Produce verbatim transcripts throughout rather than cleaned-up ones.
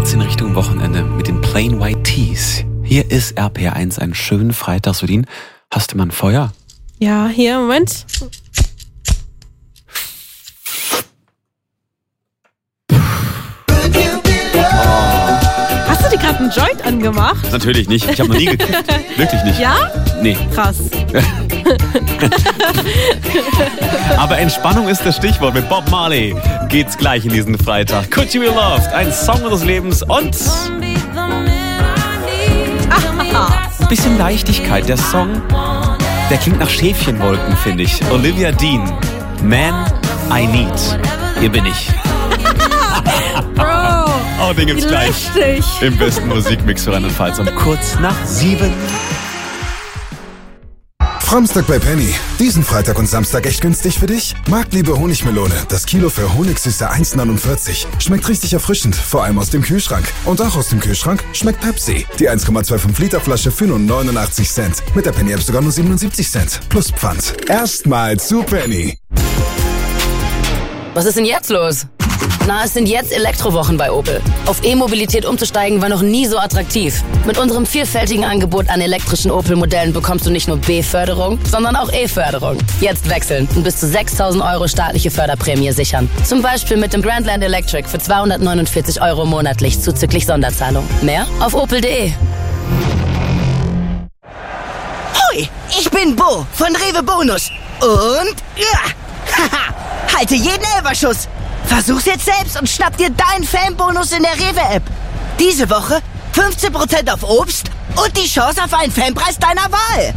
geht's in Richtung Wochenende mit den Plain White Tees. Hier ist R P R eins, einen schönen Freitag. Sudin, hast du mal ein Feuer? Ja, hier, Moment. Hast du dir gerade einen Joint angemacht? Natürlich nicht. Ich habe noch nie gekriegt. Wirklich nicht. Ja? Nee. Krass. Aber Entspannung ist das Stichwort. Mit Bob Marley geht's gleich in diesen Freitag. Could You Be Loved? Ein Song unseres Lebens und ein bisschen Leichtigkeit. Der Song, der klingt nach Schäfchenwolken, finde ich. Olivia Dean, Man I Need. Hier bin ich. Bro. Oh, den gibt's gleich lustig. im besten Musikmix für Rheinland-Pfalz um kurz nach sieben. Framstag bei Penny. Diesen Freitag und Samstag echt günstig für dich? Marktliebe Honigmelone. Das Kilo für Honigsüße eins neunundvierzig. Schmeckt richtig erfrischend, vor allem aus dem Kühlschrank. Und auch aus dem Kühlschrank schmeckt Pepsi. Die eins Komma fünfundzwanzig Liter Flasche für nur neunundachtzig Cent. Mit der Penny App sogar nur siebenundsiebzig Cent. Plus Pfand. Erstmal zu Penny. Was ist denn jetzt los? Na, es sind jetzt Elektrowochen bei Opel. Auf E-Mobilität umzusteigen war noch nie so attraktiv. Mit unserem vielfältigen Angebot an elektrischen Opel-Modellen bekommst du nicht nur B-Förderung, sondern auch E-Förderung. Jetzt wechseln und bis zu sechstausend Euro staatliche Förderprämie sichern. Zum Beispiel mit dem Grandland Electric für zweihundertneunundvierzig Euro monatlich zuzüglich Sonderzahlung. Mehr auf opel punkt de. Hoi, ich bin Bo von Rewe Bonus. Und ja, haha, halte jeden Elferschuss. Versuch's jetzt selbst und schnapp dir deinen Fanbonus in der Rewe-App. Diese Woche fünfzehn Prozent auf Obst und die Chance auf einen Fanpreis deiner Wahl.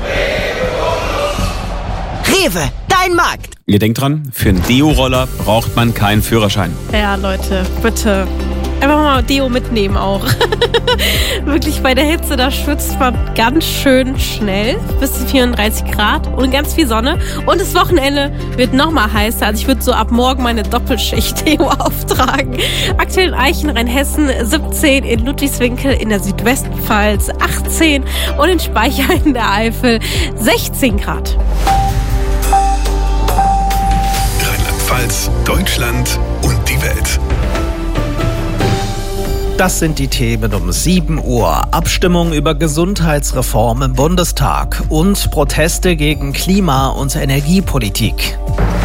Rewe, dein Markt. Ihr denkt dran, für einen Deo-Roller braucht man keinen Führerschein. Ja, Leute, bitte. Einfach mal Deo mitnehmen auch. Wirklich bei der Hitze, da schwitzt man ganz schön schnell. Bis zu vierunddreißig Grad und ganz viel Sonne. Und das Wochenende wird noch mal heißer. Also ich würde so ab morgen meine Doppelschicht Deo auftragen. Aktuell in Eichen, Rheinhessen siebzehn, in Ludwigswinkel in der Südwestpfalz achtzehn und in Speicher in der Eifel sechzehn Grad. Rheinland-Pfalz, Deutschland und die Welt. Das sind die Themen um sieben Uhr. Abstimmung über Gesundheitsreform im Bundestag und Proteste gegen Klima- und Energiepolitik.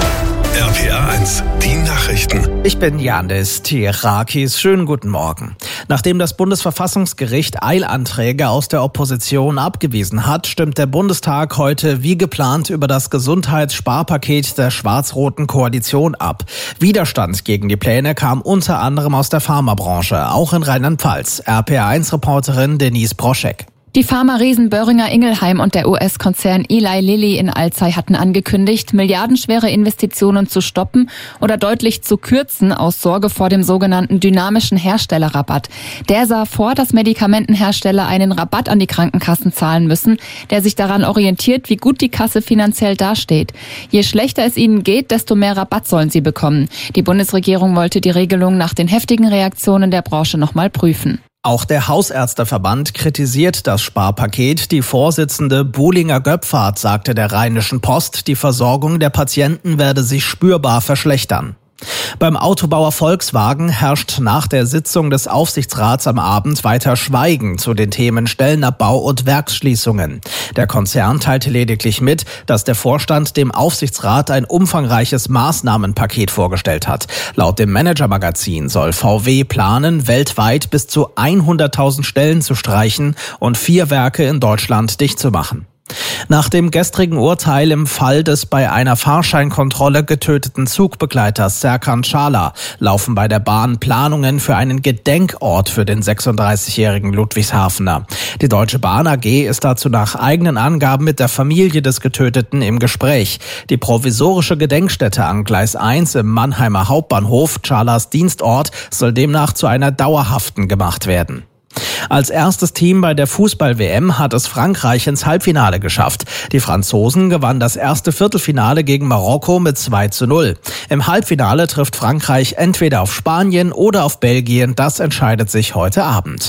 R P R eins, die Nachrichten. Ich bin Janis Tirakis. Schönen guten Morgen. Nachdem das Bundesverfassungsgericht Eilanträge aus der Opposition abgewiesen hat, stimmt der Bundestag heute wie geplant über das Gesundheitssparpaket der schwarz-roten Koalition ab. Widerstand gegen die Pläne kam unter anderem aus der Pharmabranche, auch in Rheinland-Pfalz. R P R eins Reporterin Denise Broschek. Die Pharma-Riesen Boehringer Ingelheim und der U S-Konzern Eli Lilly in Alzey hatten angekündigt, milliardenschwere Investitionen zu stoppen oder deutlich zu kürzen aus Sorge vor dem sogenannten dynamischen Herstellerrabatt. Der sah vor, dass Medikamentenhersteller einen Rabatt an die Krankenkassen zahlen müssen, der sich daran orientiert, wie gut die Kasse finanziell dasteht. Je schlechter es ihnen geht, desto mehr Rabatt sollen sie bekommen. Die Bundesregierung wollte die Regelung nach den heftigen Reaktionen der Branche nochmal prüfen. Auch der Hausärzteverband kritisiert das Sparpaket. Die Vorsitzende Buhlinger-Göpfert sagte der Rheinischen Post, die Versorgung der Patienten werde sich spürbar verschlechtern. Beim Autobauer Volkswagen herrscht nach der Sitzung des Aufsichtsrats am Abend weiter Schweigen zu den Themen Stellenabbau und Werksschließungen. Der Konzern teilte lediglich mit, dass der Vorstand dem Aufsichtsrat ein umfangreiches Maßnahmenpaket vorgestellt hat. Laut dem Manager-Magazin soll V W planen, weltweit bis zu hunderttausend Stellen zu streichen und vier Werke in Deutschland dicht zu machen. Nach dem gestrigen Urteil im Fall des bei einer Fahrscheinkontrolle getöteten Zugbegleiters Serkan Çağlar laufen bei der Bahn Planungen für einen Gedenkort für den sechsunddreißigjährigen Ludwigshafener. Die Deutsche Bahn A G ist dazu nach eigenen Angaben mit der Familie des Getöteten im Gespräch. Die provisorische Gedenkstätte an Gleis eins im Mannheimer Hauptbahnhof, Çağlars Dienstort, soll demnach zu einer dauerhaften gemacht werden. Als erstes Team bei der Fußball-W M hat es Frankreich ins Halbfinale geschafft. Die Franzosen gewannen das erste Viertelfinale gegen Marokko mit zwei zu null. Im Halbfinale trifft Frankreich entweder auf Spanien oder auf Belgien. Das entscheidet sich heute Abend.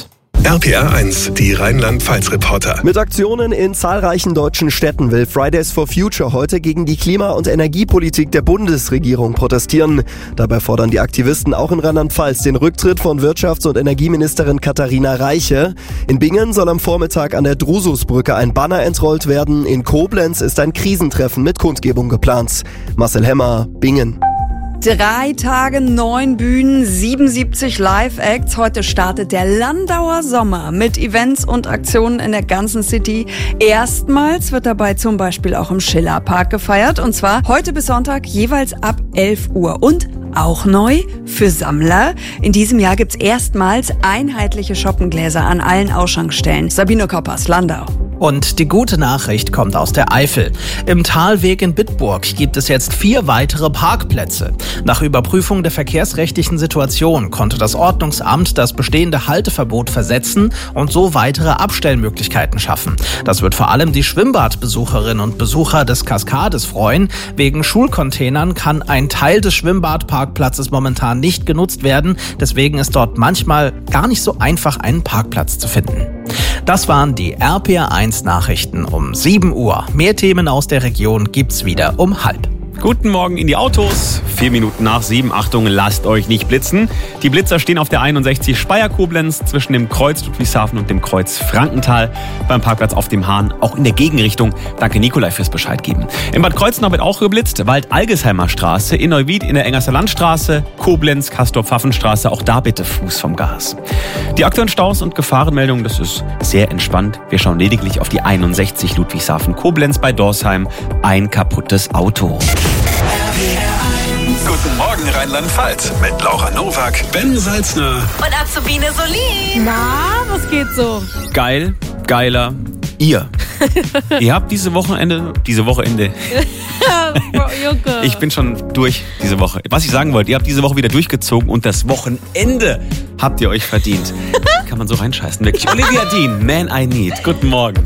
R P R eins, die Rheinland-Pfalz-Reporter. Mit Aktionen in zahlreichen deutschen Städten will Fridays for Future heute gegen die Klima- und Energiepolitik der Bundesregierung protestieren. Dabei fordern die Aktivisten auch in Rheinland-Pfalz den Rücktritt von Wirtschafts- und Energieministerin Katharina Reiche. In Bingen soll am Vormittag an der Drususbrücke ein Banner entrollt werden. In Koblenz ist ein Krisentreffen mit Kundgebung geplant. Marcel Hemmer, Bingen. Drei Tage, neun Bühnen, siebenundsiebzig Live-Acts. Heute startet der Landauer Sommer mit Events und Aktionen in der ganzen City. Erstmals wird dabei zum Beispiel auch im Schillerpark gefeiert. Und zwar heute bis Sonntag jeweils ab elf Uhr. Und auch neu für Sammler. In diesem Jahr gibt's erstmals einheitliche Shoppengläser an allen Ausschankstellen. Sabine Koppers, Landau. Und die gute Nachricht kommt aus der Eifel. Im Talweg in Bitburg gibt es jetzt vier weitere Parkplätze. Nach Überprüfung der verkehrsrechtlichen Situation konnte das Ordnungsamt das bestehende Halteverbot versetzen und so weitere Abstellmöglichkeiten schaffen. Das wird vor allem die Schwimmbadbesucherinnen und Besucher des Kaskades freuen. Wegen Schulcontainern kann ein Teil des Schwimmbadparkplatzes momentan nicht genutzt werden. Deswegen ist dort manchmal gar nicht so einfach, einen Parkplatz zu finden. Das waren die R P R eins Nachrichten um sieben Uhr. Mehr Themen aus der Region gibt's wieder um halb. Guten Morgen in die Autos. Vier Minuten nach sieben. Achtung, lasst euch nicht blitzen. Die Blitzer stehen auf der einundsechzig Speyer-Koblenz zwischen dem Kreuz Ludwigshafen und dem Kreuz Frankenthal beim Parkplatz auf dem Hahn, auch in der Gegenrichtung. Danke Nikolai fürs Bescheid geben. In Bad Kreuznach wird auch geblitzt. Wald-Algesheimer Straße, in Neuwied in der Engerser Landstraße, Koblenz, Castor-Pfaffenstraße. Auch da bitte Fuß vom Gas. Die aktuellen Staus und Gefahrenmeldungen, das ist sehr entspannt. Wir schauen lediglich auf die einundsechzig Ludwigshafen-Koblenz bei Dorsheim. Ein kaputtes Auto. Guten Morgen Rheinland-Pfalz mit Laura Nowak, Ben Salzner Und Azubine Solin. Na, was geht so? Geil, geiler, ihr. Ihr habt diese Wochenende, diese Wochenende. Ich bin schon durch diese Woche. Was ich sagen wollte, ihr habt diese Woche wieder durchgezogen und das Wochenende habt ihr euch verdient. Kann man so reinscheißen, wirklich. Olivia Dean, Man I Need. Guten Morgen.